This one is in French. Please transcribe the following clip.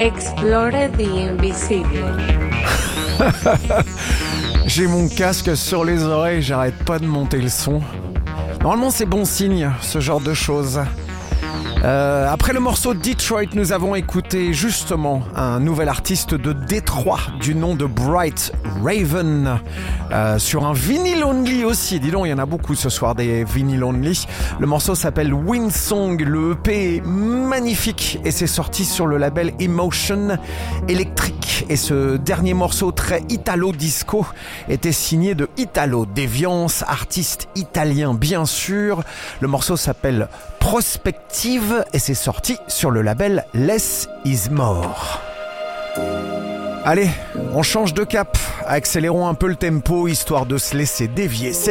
Explore the Invisible. J'ai mon casque sur les oreilles, j'arrête pas de monter le son. Normalement c'est bon signe, ce genre de choses. Après le morceau Detroit, nous avons écouté justement un nouvel artiste de Détroit du nom de Bright Raven sur un vinyl only aussi. Dis donc, il y en a beaucoup ce soir des vinyl only. Le morceau s'appelle Windsong, le EP est magnifique et c'est sorti sur le label Emotion Electric. Et ce dernier morceau très italo-disco était signé de Italo Deviance, artiste italien bien sûr. Le morceau s'appelle Prospective et c'est sorti sur le label Less is More. Allez, on change de cap, accélérons un peu le tempo histoire de se laisser dévier.